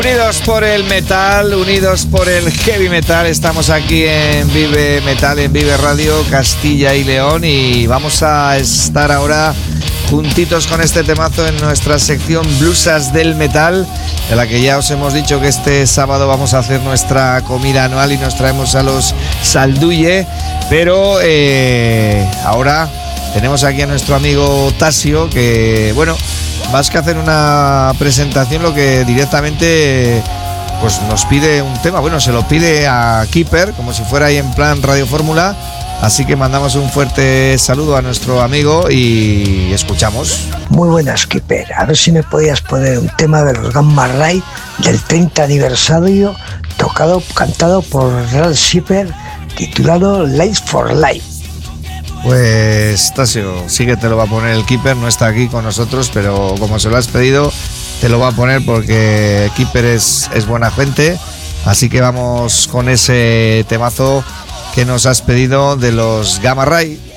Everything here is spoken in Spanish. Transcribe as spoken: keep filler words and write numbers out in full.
Unidos por el metal, unidos por el heavy metal, estamos aquí en Vive Metal, en Vive Radio Castilla y León, y vamos a estar ahora juntitos con este temazo en nuestra sección Blusas del Metal, de la que ya os hemos dicho que este sábado vamos a hacer nuestra comida anual y nos traemos a los Salduye, pero eh, ahora tenemos aquí a nuestro amigo Tasio, que bueno, más que hacer una presentación, lo que directamente pues nos pide un tema, bueno, se lo pide a Keeper, como si fuera ahí en plan Radio Fórmula, así que mandamos un fuerte saludo a nuestro amigo y escuchamos. Muy buenas, Keeper, a ver si me podías poner un tema de los Gamma Ray del treinta aniversario, tocado, cantado por Real Shipper, titulado Life for Life. Pues Tasio, sí que te lo va a poner el Keeper, no está aquí con nosotros, pero como se lo has pedido, te lo va a poner porque Keeper es, es buena gente, así que vamos con ese temazo que nos has pedido de los Gamma Ray.